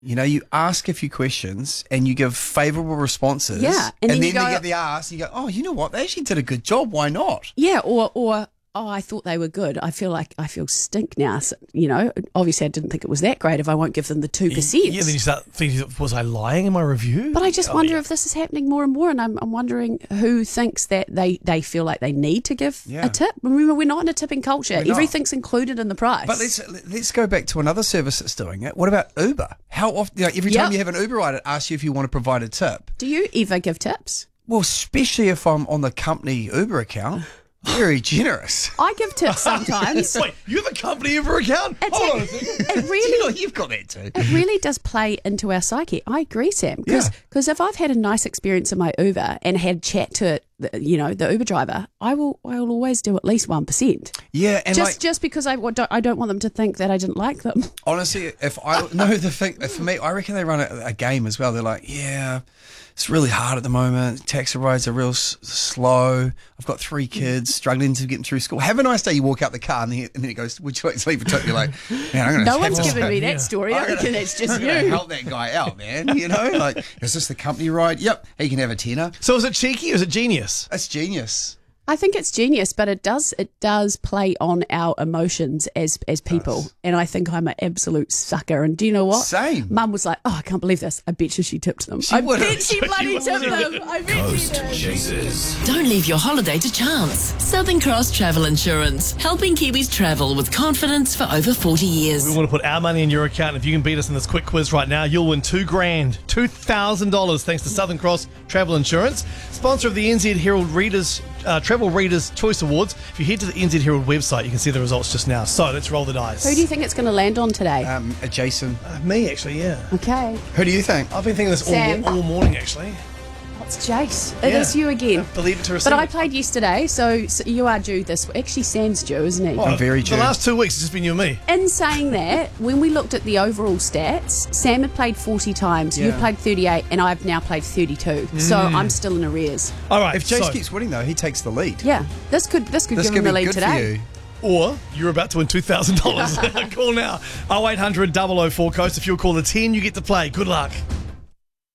You know, you ask a few questions and you give favourable responses. Yeah, and then you go, they get the ask, and you go, oh, you know what? They actually did a good job. Why not? Yeah, or oh, I thought they were good. I feel stink now. So, you know, obviously I didn't think it was that great if I won't give them the 2%. Yeah, then you start thinking, was I lying in my review? But I just wonder if this is happening more and more, and I'm wondering who thinks that they feel like they need to give a tip. Remember, we're not in a tipping culture. Everything's included in the price. But let's go back to another service that's doing it. What about Uber? How often? Every time you have an Uber ride, it asks you if you want to provide a tip. Do you ever give tips? Well, especially if I'm on the company Uber account. Very generous. I give tips sometimes. Wait, you have a company Uber account? Hold on a second. It really, you've got that too. It really does play into our psyche. I agree, Sam. Because if I've had a nice experience in my Uber and had chat to the Uber driver, I will always do at least 1%. Yeah, and just because I don't want them to think that I didn't like them. Honestly, for me, I reckon they run a game as well. They're like, yeah, it's really hard at the moment. Taxi rides are real slow. I've got 3 kids struggling to get through school. Have a nice day. You walk out the car and then it goes, would you like to leave a tip? You're like, man, I'm going to. No one's given me that story. I reckon it's just I'm you. going to help that guy out, man. You know, like, is this the company ride? Yep, he can have a tenner. So is it cheeky or is it genius? It's genius. I think it's genius, but it does play on our emotions as people. And I think I'm an absolute sucker. And do you know what? Same. Mum was like, oh, I can't believe this. I bet you she tipped them. I bet she bloody tipped them. I bet she did. Chasers. Don't leave your holiday to chance. Southern Cross Travel Insurance, helping Kiwis travel with confidence for over 40 years. We want to put our money in your account. If you can beat us in this quick quiz right now, you'll win $2,000 thanks to Southern Cross Travel Insurance, sponsor of the NZ Herald Travel Readers Choice Awards. If you head to the NZ Herald website, you can see the results just now. So let's roll the dice. Who do you think it's going to land on today? Jason. Me, actually, yeah. Okay. Who do you think? I've been thinking this all morning, actually. It's Jace. It is you again. Believe it to receive. But I played yesterday, so you are due this. Actually, Sam's due, isn't he? I'm very due. The last 2 weeks, it's just been you and me. In saying that, when we looked at the overall stats, Sam had played 40 times, you played 38, and I've now played 32. So I'm still in arrears. All right. If Jace keeps winning, though, he takes the lead. Yeah. This could give him the lead today. Or you're about to win $2,000. Call now. 0800 004 Coast. If you'll call the 10, you get to play. Good luck.